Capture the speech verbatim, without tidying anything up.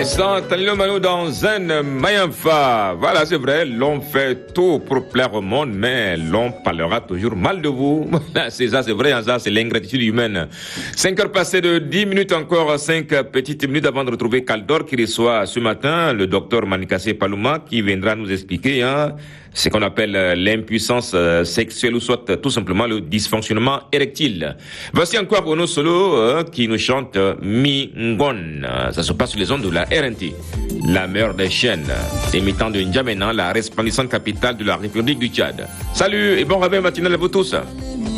l'instant, Tanilo Mano dans un Mayamfa. Voilà, c'est vrai, l'on fait tout pour plaire au monde, mais l'on parlera toujours mal de vous. C'est ça, c'est vrai, ça, c'est l'ingratitude humaine. Cinq heures passées de dix minutes encore, cinq petites minutes avant de retrouver Kaldor qui reçoit ce matin le docteur Manikase Paluma qui viendra nous expliquer, hein, ce qu'on appelle l'impuissance sexuelle ou soit tout simplement le dysfonctionnement érectile. Voici encore Ono Solo euh, qui nous chante Mingon. Ça se passe sur les ondes de la R N T, la meilleure des chaînes, émettant de N'Djamena, la resplendissante capitale de la République du Tchad. Salut et bon réveil matinal à vous tous.